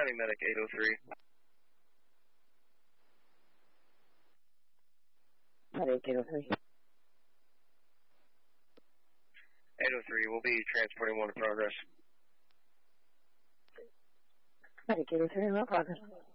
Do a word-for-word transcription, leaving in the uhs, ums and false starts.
County Medic eight oh three. Medic eight oh three. eight oh three, we'll be transporting one in progress. Medic eight oh three, no progress.